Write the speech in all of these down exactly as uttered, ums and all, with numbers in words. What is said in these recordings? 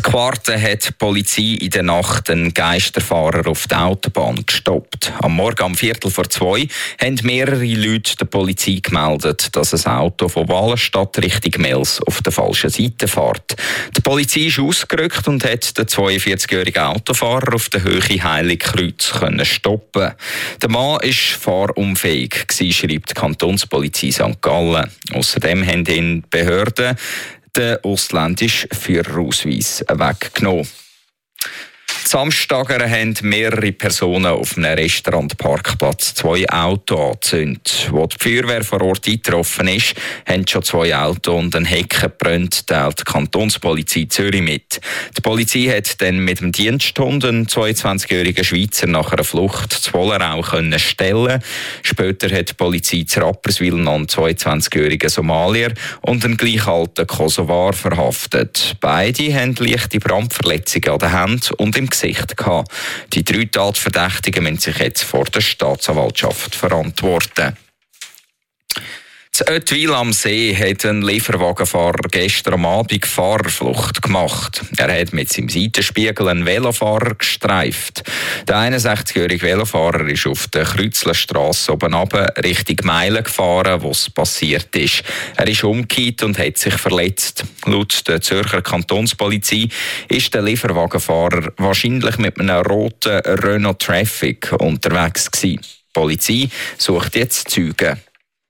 Quarten hat die Polizei in der Nacht einen Geisterfahrer auf der Autobahn gestoppt. Am Morgen um Viertel vor zwei haben mehrere Leute der Polizei gemeldet, dass ein Auto von Wallenstadt Richtung Mels auf der falschen Seite fährt. Die Polizei ist ausgerückt und hat den zweiundvierzigjährigen Autofahrer auf der Höhe Heiligkreuz können stoppen. Der Mann war fahrunfähig, schreibt die Kantonspolizei Sankt Gallen. Außerdem haben ihn die Behörden den ausländischen Führerausweis weggenommen. Die Samstager haben mehrere Personen auf einem Restaurantparkplatz zwei Autos angezündet. Als die Feuerwehr vor Ort eingetroffen ist, haben schon zwei Autos und ein Hecken gebrannt, teilt die Kantonspolizei Zürich mit. Die Polizei hat dann mit dem Diensthund einen zweiundzwanzigjährigen Schweizer nach einer Flucht zu Wollerau können stellen. Später hat die Polizei zu Rapperswil noch einen zweiundzwanzigjährigen Somalier und einen gleich alten Kosovar verhaftet. Beide haben leichte Brandverletzungen an den Händen und im Gesicht gehabt. Die drei Tatverdächtigen müssen sich jetzt vor der Staatsanwaltschaft verantworten. In Oetwil am See hat ein Lieferwagenfahrer gestern am Abend Fahrerflucht gemacht. Er hat mit seinem Seitenspiegel einen Velofahrer gestreift. Der einundsechzigjährige Velofahrer ist auf der Kreuzlerstrasse oben runter Richtung Meilen gefahren, wo es passiert ist. Er ist umgekehrt und hat sich verletzt. Laut der Zürcher Kantonspolizei ist der Lieferwagenfahrer wahrscheinlich mit einem roten Renault Traffic unterwegs gewesen. Die Polizei sucht jetzt Zeugen.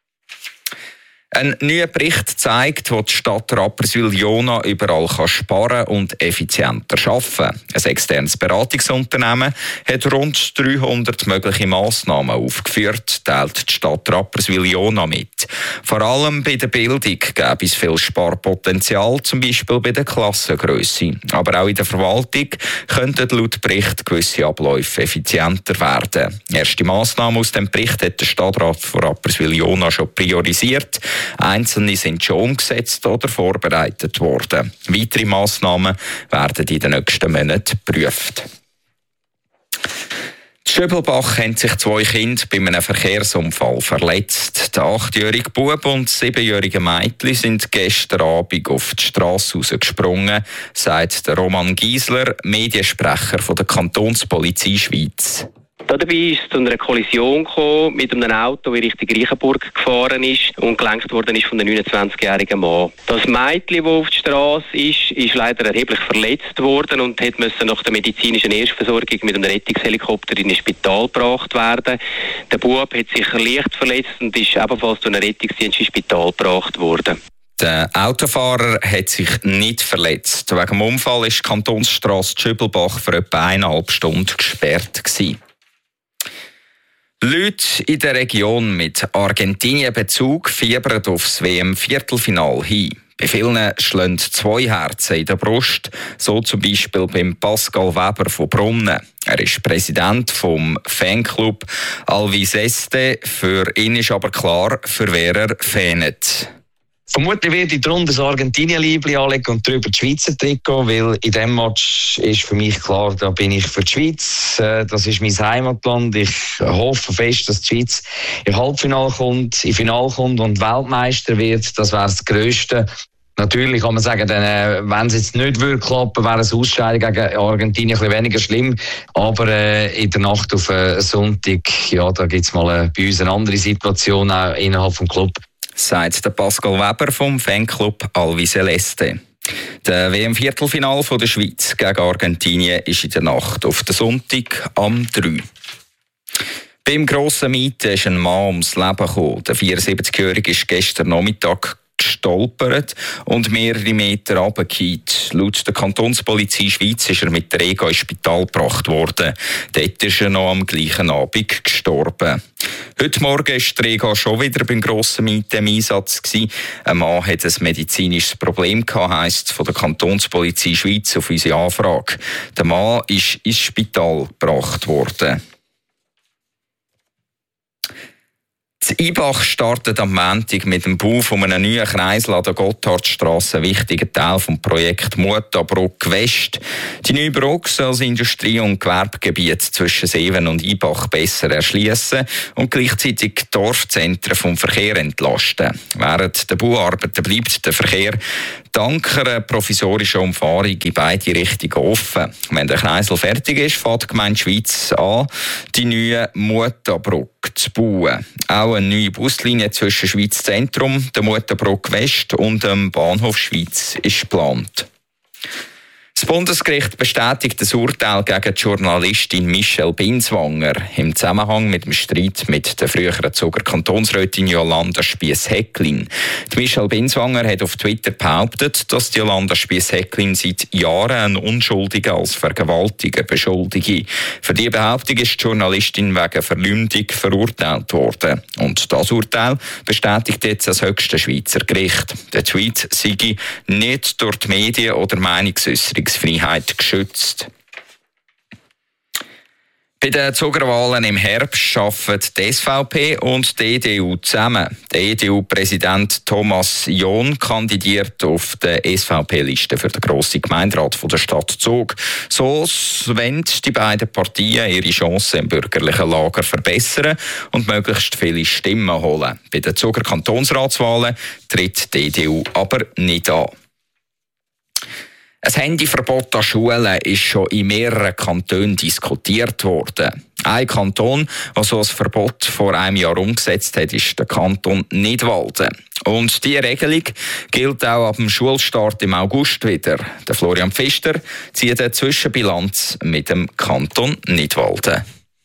Ein neuer Bericht zeigt, wo die Stadt Rapperswil-Jona überall kann sparen und effizienter arbeiten. Ein externes Beratungsunternehmen hat rund dreihundert mögliche Massnahmen aufgeführt, teilt die Stadt Rapperswil-Jona mit. Vor allem bei der Bildung gäbe es viel Sparpotenzial, zum Beispiel bei der Klassengrösse. Aber auch in der Verwaltung könnten laut Bericht gewisse Abläufe effizienter werden. Erste Massnahmen aus dem Bericht hat der Stadtrat von Rapperswil-Jona schon priorisiert. Einzelne sind schon umgesetzt oder vorbereitet worden. Weitere Massnahmen werden in den nächsten Monaten geprüft. In Schöbelbach haben sich zwei Kinder bei einem Verkehrsunfall verletzt. Der achtjährige Bub und das siebenjährige Mädchen sind gestern Abend auf die Strasse rausgesprungen, sagt der Roman Giesler, Mediensprecher von der Kantonspolizei Schweiz. Dabei ist es zu einer Kollision gekommen mit einem Auto, das Richtung Reichenburg gefahren ist und gelenkt worden ist von einem neunundzwanzigjährigen Mann. Das Mädchen, das auf der Straße ist, ist leider erheblich verletzt worden und musste nach der medizinischen Erstversorgung mit einem Rettungshelikopter in ein Spital gebracht werden. Der Bub hat sich leicht verletzt und ist ebenfalls zu einem Rettungsdienst ins Spital gebracht worden. Der Autofahrer hat sich nicht verletzt. Wegen dem Unfall war die Kantonsstrasse Schöbelbach für etwa eineinhalb Stunden gesperrt gewesen. Leute in der Region mit Argentinien-Bezug fiebern aufs W M-Viertelfinale hin. Bei vielen schlagen zwei Herzen in der Brust, so zum Beispiel beim Pascal Weber von Brunnen. Er ist Präsident vom Fanclub Alviceste. Für ihn ist aber klar, für wer er fanet. Vermutlich werde ich darunter das Argentinien-Liebli anlegen und drüber die Schweizer Trikot, weil in diesem Match ist für mich klar, da bin ich für die Schweiz. Das ist mein Heimatland. Ich hoffe fest, dass die Schweiz im Halbfinale kommt, im Finale kommt und Weltmeister wird. Das wäre das Grösste. Natürlich kann man sagen, wenn es jetzt nicht würde klappen, wäre es Ausscheidung gegen Argentinien ein bisschen weniger schlimm. Aber äh, in der Nacht auf äh, Sonntag, ja, da gibt es mal äh, bei uns eine andere Situation auch innerhalb des Clubs. Sagt der Pascal Weber vom Fanclub Alviceleste. Der W M-Viertelfinale der Schweiz gegen Argentinien ist in der Nacht auf den Sonntag am drei. Beim grossen Mieten ist ein Mann ums Leben gekommen. Der vierundsiebzigjährige ist gestern Nachmittag gestolpert und mehrere Meter runtergefallen. Laut der Kantonspolizei Schweiz ist er mit der Rega ins Spital gebracht worden. Dort ist er noch am gleichen Abend gestorben. Heute Morgen war die Rega schon wieder beim grossen Mieten im Einsatz. Ein Mann hat ein medizinisches Problem gehabt, heisst es von der Kantonspolizei Schweiz auf unsere Anfrage. Der Mann ist ins Spital gebracht worden. Die Ibach startet am Montag mit dem Bau von einem neuen Kreisel an der Gotthardstrasse, ein wichtiger Teil des Projekts Mutabrücke West. Die neue Brücke soll das Industrie- und Gewerbegebiet zwischen Seewen und Ibach besser erschließen und gleichzeitig die Dorfzentren vom Verkehr entlasten. Während der Bauarbeiten bleibt der Verkehr dank einer provisorischen Umfahrung in beide Richtungen offen. Wenn der Kreisel fertig ist, fährt die Gemeinde Schwyz an, die neue Mutabrücke zu bauen. Auch eine neue Buslinie zwischen Schwyz Zentrum, der Mutabrücke West und dem Bahnhof Schwyz ist geplant. Das Bundesgericht bestätigt das Urteil gegen die Journalistin Michelle Binswanger im Zusammenhang mit dem Streit mit der früheren Zuger Kantonsrätin Jolanda Spiess-Häcklin. Die Michelle Binswanger hat auf Twitter behauptet, dass die Jolanda Spiess-Häcklin seit Jahren einen Unschuldigen als Vergewaltiger beschuldige. Für diese Behauptung ist die Journalistin wegen Verleumdung verurteilt worden. Und das Urteil bestätigt jetzt das höchste Schweizer Gericht. Der Tweet sei nicht durch die Medien oder Meinungsäusserung Freiheit geschützt. Bei den Zugerwahlen im Herbst arbeiten die S V P und die E D U zusammen. Der E D U-Präsident Thomas John kandidiert auf der S V P-Liste für den grossen Gemeinderat von der Stadt Zug. So wollen die beiden Parteien ihre Chancen im bürgerlichen Lager verbessern und möglichst viele Stimmen holen. Bei den Zuger Kantonsratswahlen tritt die E D U aber nicht an. Ein Handyverbot an Schulen ist schon in mehreren Kantonen diskutiert worden. Ein Kanton, der so ein Verbot vor einem Jahr umgesetzt hat, ist der Kanton Nidwalden. Und diese Regelung gilt auch ab dem Schulstart im August wieder. Der Florian Pfister zieht eine Zwischenbilanz mit dem Kanton Nidwalden.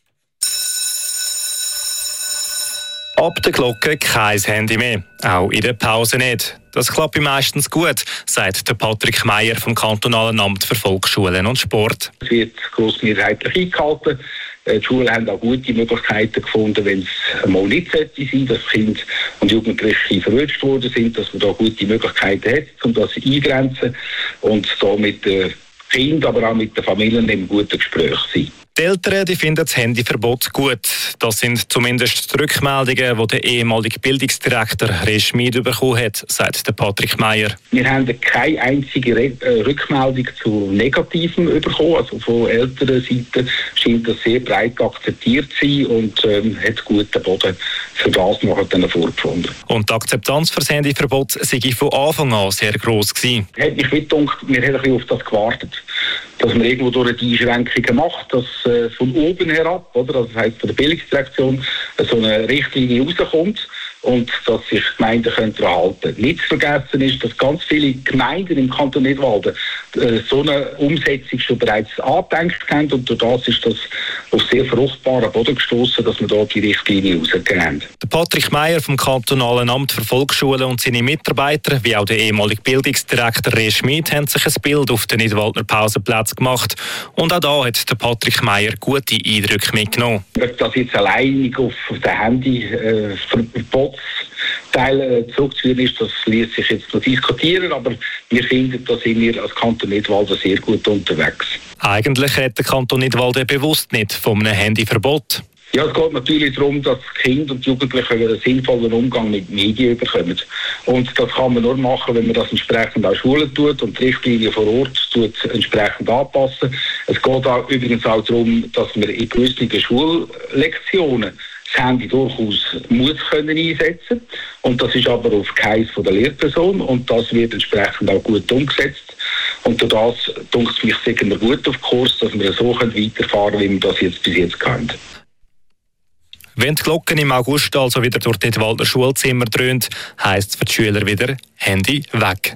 Ab der Glocke kein Handy mehr, auch in der Pause nicht. Das klappt meistens gut, sagt der Patrick Meier vom Kantonalen Amt für Volksschulen und Sport. Es wird grossmehrheitlich eingehalten. Die Schulen haben auch gute Möglichkeiten gefunden, wenn es mal nicht sein sollte, dass Kinder und Jugendliche verwünscht worden sind, dass man da gute Möglichkeiten hat, um das eingrenzen und da mit den Kindern, aber auch mit den Familien im guten Gespräch sein. Die Eltern die finden das Handyverbot gut. Das sind zumindest die Rückmeldungen, die der ehemalige Bildungsdirektor Res Schmid bekommen hat, sagt der Patrick Meier. Wir haben keine einzige Re- Rückmeldung zu Negativem bekommen. Also von älterer Seite scheint das sehr breit akzeptiert zu sein und ähm, hat guten Boden für das nachher dann vorgefunden. Und die Akzeptanz für das Handyverbot sei von Anfang an sehr gross gewesen. Hat mich gedacht, wir haben ein bisschen auf das gewartet, dass man irgendwo durch die Einschränkungen macht, dass äh, von oben herab, oder, also das heisst von der Bildungsdirektion, äh, so eine Richtlinie rauskommt und dass sich die Gemeinden können daran halten. Nicht zu vergessen ist, dass ganz viele Gemeinden im Kanton Nidwalden äh, so eine Umsetzung schon bereits angedenkt haben und durch das ist das auf sehr fruchtbaren Boden gestoßen, dass wir da die Richtlinie rausgegeben haben. Der Patrick Meier vom Kantonalen Amt für Volksschulen und seine Mitarbeiter, wie auch der ehemalige Bildungsdirektor Res Schmid, haben sich ein Bild auf den Nidwaldner Pausenplatz gemacht. Und auch da hat der Patrick Meier gute Eindrücke mitgenommen. Ob das jetzt alleinig auf den Handyverbotsteil äh, zurückzuführen ist, das lässt sich jetzt noch diskutieren, aber wir finden, da sind wir als Kanton Nidwalden sehr gut unterwegs. Eigentlich redet der Kanton Nidwalden bewusst nicht von einem Handyverbot. Ja, es geht natürlich darum, dass Kinder und Jugendliche einen sinnvollen Umgang mit Medien bekommen. Und das kann man nur machen, wenn man das entsprechend auch Schulen tut und die Richtlinien vor Ort tut entsprechend anpassen. Es geht auch übrigens auch darum, dass man in gewissen Schullektionen das Handy durchaus muss können einsetzen. Und das ist aber auf Geheiss von der Lehrperson und das wird entsprechend auch gut umgesetzt. Und durch das denke ich, sind wir gut auf Kurs, dass wir so weiterfahren können, wie wir das jetzt bis jetzt können. Wenn die Glocken im August also wieder durch die Nidwaldner Schulzimmer dröhnt, heisst es für die Schüler wieder Handy weg.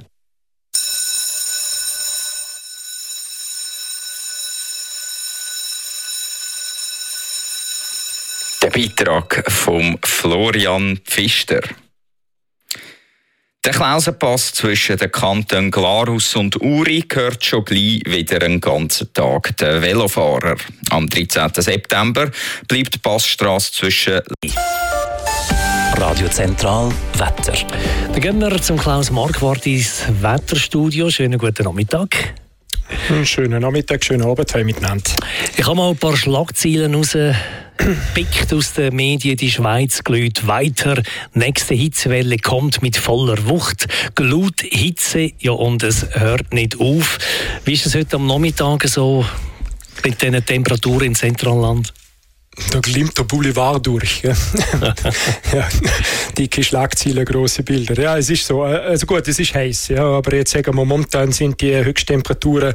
Der Beitrag von Florian Pfister. Der Klausenpass zwischen den Kantonen Glarus und Uri gehört schon gleich wieder einen ganzen Tag den Velofahrer. Am dreizehnten September bleibt die Passstrasse zwischen Radio Zentral Wetter. Dann gehen wir zum Klaus Marquardt ins Wetterstudio. Schönen guten Nachmittag. Schönen Nachmittag, schönen Abend miteinander. Ich habe mal ein paar Schlagzeilen rausgepickt aus den Medien. Die Schweiz glüht weiter. Nächste Hitzewelle kommt mit voller Wucht. Glut, Hitze, ja, und es hört nicht auf. Wie ist es heute am Nachmittag so mit diesen Temperaturen im Zentralland? da glimmt der Boulevard durch. Ja. Ja, dicke Schlagzeilen, große Bilder. Ja, es ist so. Also gut, es ist heiß, ja, aber jetzt sagen wir, momentan sind die Höchsttemperaturen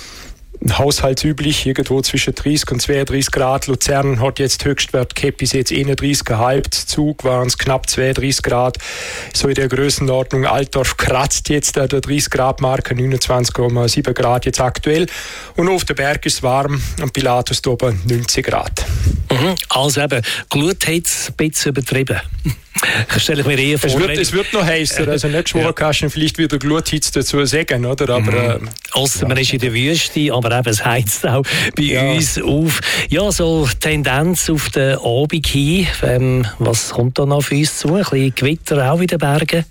haushaltsüblich, irgendwo zwischen dreißig und zweiunddreißig Grad. Luzern hat jetzt Höchstwert gehabt, bis jetzt einunddreißig Komma fünf. Zug waren es knapp zweiunddreißig Grad. So in der Größenordnung. Altdorf kratzt jetzt an der dreißig Grad Marke, neunundzwanzig Komma sieben Grad jetzt aktuell. Und auf dem Berg ist es warm, am Pilatus oben neunzig Grad. Mhm. Also eben, Glut hat es ein bisschen übertrieben. Stelle ich mir eher vor. Es wird, es wird noch heißer, also nicht schwor kannst du vielleicht wieder Gluthitze dazu sagen, oder? Aber, mhm. äh, Ausser man ist in der Wüste, aber eben, es heizt auch bei ja. uns auf. Ja, so Tendenz auf den Abend hin. Ähm, was kommt da noch auf uns zu? Ein bisschen Gewitter auch in den Bergen?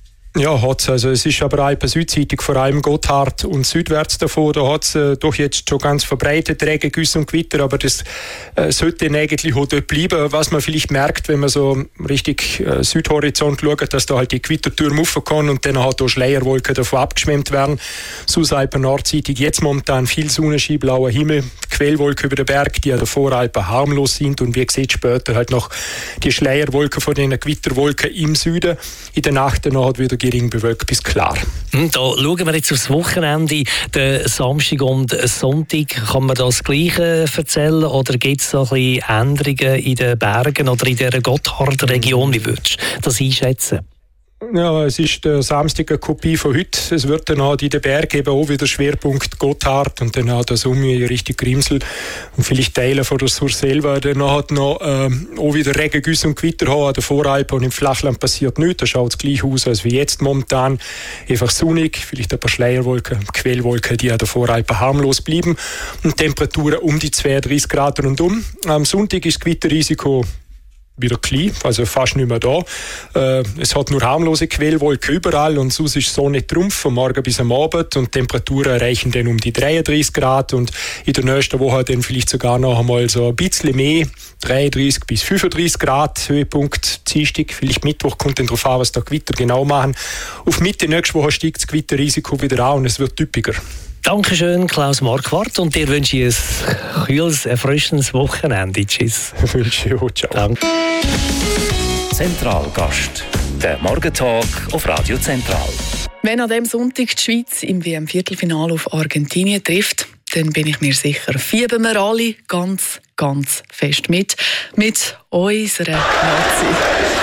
Ja, hat's. Also es ist aber auch südseitig, vor allem Gotthard und südwärts davon, da hat es äh, doch jetzt schon ganz verbreitet Regen, Güsse und Gewitter, aber das äh, sollte eigentlich auch dort bleiben. Was man vielleicht merkt, wenn man so richtig äh, Südhorizont schaut, dass da halt die Gewittertürme raufkommen und dann halt auch Schleierwolken davon abgeschwemmt werden. Susalpen nordseitig jetzt momentan viel Sonnenschein, blauer Himmel, Quellwolken über den Berg, die an der Voralpen harmlos sind und wie gesagt später halt noch die Schleierwolken von den Gewitterwolken im Süden. In der Nacht dann halt wieder gering bewölkt bis klar. Da schauen wir jetzt aufs Wochenende, den Samstag und Sonntag. Kann man das Gleiche erzählen oder gibt es noch ein bisschen Änderungen in den Bergen oder in der Gotthard Region? Wie würdest du das einschätzen? Ja, es ist der Samstag eine Kopie von heute. Es wird dann halt in den Bergen eben auch wieder Schwerpunkt Gotthard und dann halt das um Richtung Grimsel und vielleicht Teile von der Sur selber. Dann hat noch ähm, auch wieder Regen, Güsse und Gewitter haben an der Voralpen und im Flachland passiert nichts. Da schaut es gleich aus als wie jetzt momentan. Einfach sonnig, vielleicht ein paar Schleierwolken, Quellwolken, die an der Voralpen harmlos bleiben und Temperaturen um die zweiunddreißig Grad rundum. Am Sonntag ist das Gewitterrisiko wieder klein, also fast nicht mehr da. Äh, es hat nur harmlose Quellwolken überall und sonst ist die Sonne Trumpf vom Morgen bis am Abend und die Temperaturen erreichen dann um die dreiunddreißig Grad und in der nächsten Woche dann vielleicht sogar noch einmal so ein bisschen mehr, dreiunddreißig bis fünfunddreißig Grad, Höhepunkt Dienstag, vielleicht Mittwoch, kommt dann darauf an, was da Gewitter genau machen. Auf Mitte nächste Woche steigt das Gewitterrisiko wieder an und es wird typischer. Dankeschön, Klaus Marquardt, und dir wünsche ich ein kühles, erfrischendes Wochenende. Tschüss. Wünsche ich auch. Ciao. Danke. Zentralgast, der Morgentalk auf Radio Zentral. Wenn an diesem Sonntag die Schweiz im W M-Viertelfinale auf Argentinien trifft, dann bin ich mir sicher, fiebern wir alle ganz, ganz fest mit. Mit unserer Nazi.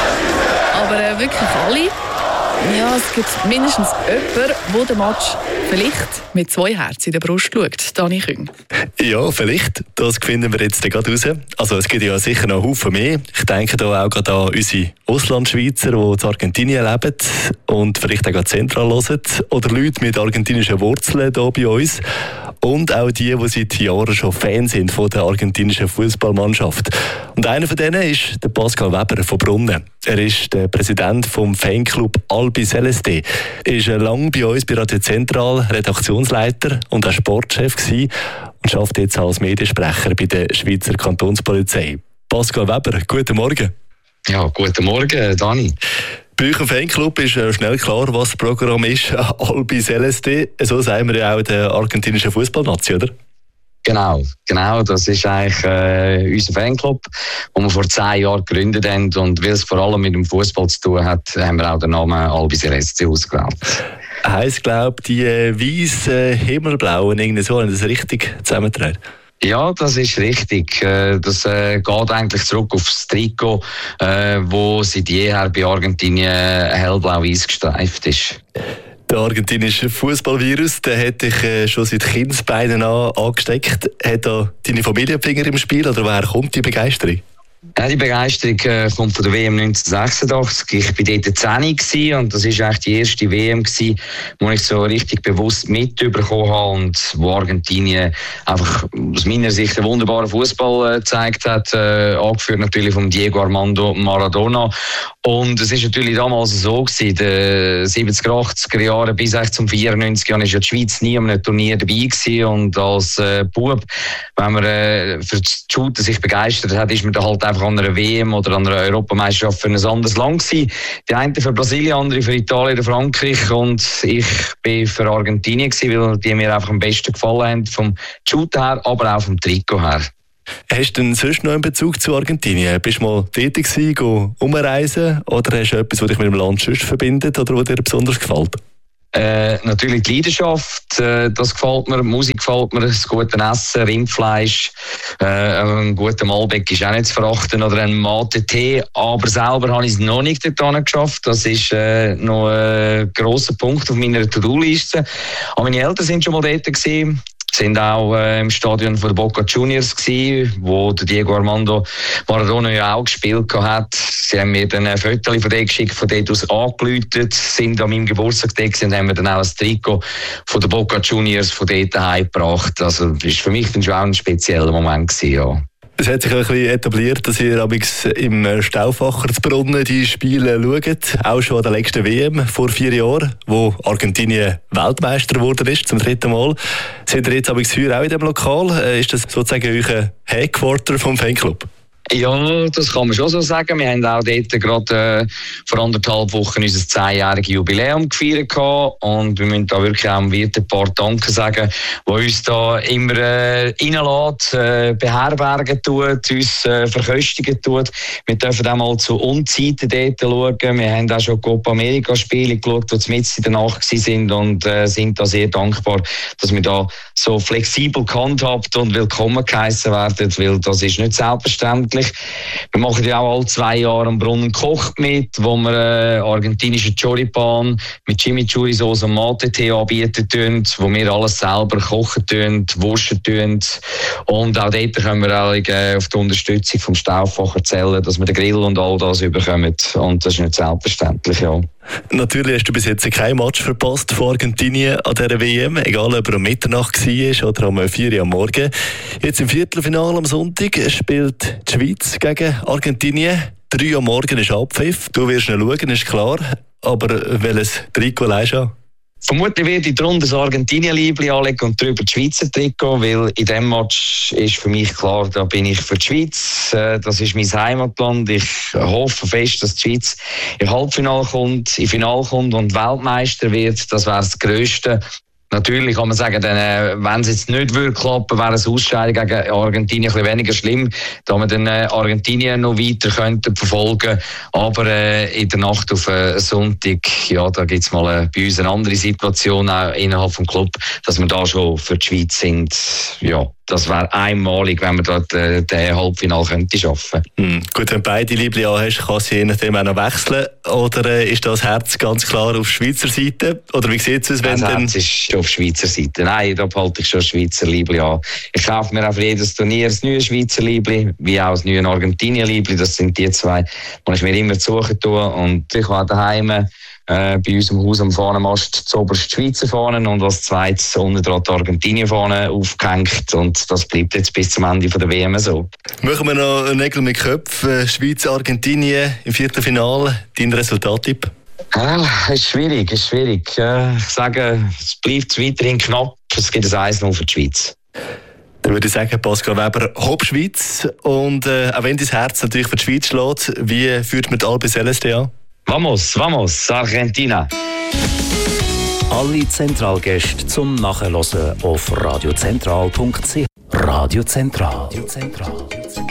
Aber äh, wirklich alle? Ja, es gibt mindestens jemanden, der den Match vielleicht mit zwei Herzen in der Brust schaut. Dani Küng. Ja, vielleicht. Das finden wir jetzt gerade raus. Also es gibt ja sicher noch Haufen mehr. Ich denke da auch gerade an unsere Auslandschweizer, die in Argentinien leben und vielleicht auch gerade zentral hören. Oder Leute mit argentinischen Wurzeln hier bei uns. Und auch die, die seit Jahren schon Fan sind von der argentinischen Fußballmannschaft. Und einer von denen ist der Pascal Weber von Brunnen. Er ist der Präsident vom Fanclub Albi Celeste. Er war lange bei uns bei Radio Zentral Redaktionsleiter und auch Sportchef gewesen und arbeitet jetzt als Mediensprecher bei der Schweizer Kantonspolizei. Pascal Weber, guten Morgen. Ja, guten Morgen, Dani. Bei euch im Fanclub ist schnell klar, was das Programm ist. Albi Celeste, so sagen wir ja auch der argentinischen Fußballnazi, oder? Genau, genau, das ist eigentlich äh, unser Fanclub, den wir vor zehn Jahren gegründet haben. Und weil es vor allem mit dem Fußball zu tun hat, haben wir auch den Namen Albi Celeste ausgewählt. Heisst, glaube ich, die äh, weißen Himmelblauen, irgendwie so, haben das richtig zusammengetragen? Ja, das ist richtig. Das geht eigentlich zurück auf das Trikot, wo seit jeher bei Argentinien hellblau-weiß gestreift ist. Der argentinische Fußballvirus, der hat dich schon seit Kindesbeinen an angesteckt. Hat da deine Familie Finger im Spiel oder woher kommt die Begeisterung? Ja, die Begeisterung äh, kommt von der W M neunzehnhundertsechsundachtzig. Ich war dort zehn und das war eigentlich die erste W M, wo ich so richtig bewusst mitbekommen habe und wo Argentinien einfach aus meiner Sicht einen wunderbaren Fußball äh, gezeigt hat, äh, angeführt natürlich von Diego Armando Maradona. Und es war natürlich damals so gewesen, in den siebziger, achtziger Jahren bis zum vierundneunzig Jahren war ja die Schweiz nie an einem Turnier dabei gewesen. Und als äh, Bub, wenn man äh, für das Shooten sich begeistert hat, ist man da halt einfach an einer W M oder an einer Europameisterschaft für ein anderes Land gewesen. Die einen für Brasilien, andere für Italien oder Frankreich und ich bin für Argentinien gewesen, weil die mir einfach am besten gefallen haben, vom Shooten her, aber auch vom Trikot her. Hast du denn sonst noch einen Bezug zu Argentinien? Bist du mal tätig gewesen, umreisen? Oder hast du etwas, was dich mit dem Land sonst verbindet oder was dir besonders gefällt? Äh, natürlich die Leidenschaft, äh, das gefällt mir, die Musik gefällt mir, das gute Essen, Rindfleisch, äh, ein guter Malbec ist auch nicht zu verachten oder ein Mate-Tee, aber selber habe ich es noch nicht dorthin geschafft, das ist äh, noch ein grosser Punkt auf meiner To-Do-Liste. Aber meine Eltern sind schon mal dort gewesen. Sind auch äh, im Stadion von der Boca Juniors gewesen, wo der Diego Armando Maradona ja auch gespielt hat. Sie haben mir dann ein Foto von dort geschickt, von dort aus angeläutet, sind an meinem Geburtstag da gewesen und haben mir dann auch ein Trikot von der Boca Juniors von dort heimgebracht. Also das war für mich dann schon auch ein spezieller Moment gewesen, ja. Es hat sich ein bisschen etabliert, dass ihr im Stauffacher zu Brunnen die Spiele schaut. Auch schon an der letzten W M vor vier Jahren, wo Argentinien Weltmeister geworden ist, zum dritten Mal. Seid ihr jetzt heuer auch in diesem Lokal? Ist das sozusagen euer Headquarter vom Fanclub? Ja, das kann man schon so sagen. Wir haben auch dort gerade äh, vor anderthalb Wochen unser zehnjähriges Jubiläum gefeiert gehabt. Und wir müssen da wirklich auch dem Wirt ein paar Danke sagen, der uns da immer äh, reinlässt, äh, beherbergen tut, uns äh, verköstigen tut. Wir dürfen auch mal zu Unzeiten dort schauen. Wir haben auch schon Copa America Spiele geschaut, die mitten in der Nacht sind und äh, sind da sehr dankbar, dass wir da so flexibel gehandhabt und willkommen geheissen werden, weil das ist nicht selbstverständlich. Wir machen ja auch alle zwei Jahre am Brunnen kocht mit, wo wir äh, argentinische Choripan mit Chimichurri-Sauce und Mate-Tee anbieten tun, wo wir alles selber kochen tun, wursten tun. Und auch dort können wir auch, äh, auf die Unterstützung vom Stauffacher zählen, dass wir den Grill und all das überkommen. Und das ist nicht selbstverständlich, ja. Natürlich hast du bis jetzt kein Match verpasst von Argentinien an dieser W M, egal ob er um Mitternacht war oder um vier Uhr am Morgen. Jetzt im Viertelfinale am Sonntag spielt die Schweiz gegen Argentinien. drei Uhr am Morgen ist Abpfiff. Du wirst noch schauen, ist klar. Aber welches Trikot leihst du an? Vermutlich werde ich darunter das Argentinien-Liebli anlegen und darüber das Schweizer Trikot, weil in diesem Match ist für mich klar, da bin ich für die Schweiz. Das ist mein Heimatland. Ich hoffe fest, dass die Schweiz im Halbfinale kommt, im Finale kommt und Weltmeister wird. Das wäre das Grösste. Natürlich kann man sagen, dann, wenn es jetzt nicht würde klappen, wäre es Ausscheidung gegen Argentinien ein bisschen weniger schlimm, da wir dann äh, Argentinien noch weiter könnten verfolgen. Aber äh, in der Nacht auf äh, Sonntag, ja, da gibt es mal äh, bei uns eine andere Situation auch innerhalb des Club, dass wir da schon für die Schweiz sind. Ja, das wäre einmalig, wenn wir dort äh, den Halbfinale könnte schaffen. Hm. Gut, wenn du beide Liebli hast, kannst du je nachdem auch noch wechseln. Oder äh, ist das Herz ganz klar auf Schweizer Seite? Oder wie sieht es aus, wenn das dann... Herz ist auf Schweizer Seite. Nein, da behalte ich schon Schweizer Liebli an. Ich kaufe mir auch für jedes Turnier ein neues Schweizer Liebli, wie auch ein neues Argentinien-Liebli. Das sind die zwei, die ich mir immer suchen tue. Und ich war daheim äh, bei uns im Haus am Fahnenmast zuoberst die Schweizer Fahnen und als zweites unten dran die Argentinien-Fahne aufgehängt. Und das bleibt jetzt bis zum Ende der W M so. Machen wir noch Nägel mit Köpfen. Schweiz, Argentinien im Viertelfinale. Dein Resultattipp? Ah, ist schwierig, ist schwierig. Ich sage, es bleibt weiterhin knapp. Es gibt ein eins null für die Schweiz. Dann würde ich sagen, Pascal Weber, Hopp Schweiz. Und äh, auch wenn dein Herz natürlich für die Schweiz schlägt, wie führt man die Albi Celeste an? Vamos, vamos, Argentina. Alle Zentralgäste zum Nachhören auf radiozentral punkt c h. Radio Zentral.